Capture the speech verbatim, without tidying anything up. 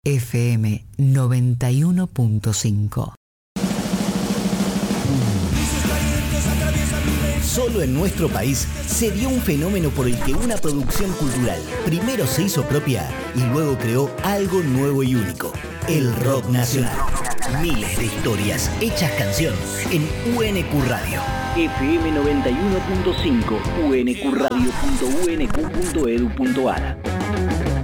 F M noventa y uno punto cinco. Solo en nuestro país se dio un fenómeno por el que una producción cultural primero se hizo propia y luego creó algo nuevo y único: el rock nacional. Miles de historias hechas canción en U N Q Radio. F M noventa y uno punto cinco, u n q radio punto u n q punto e d u punto a r.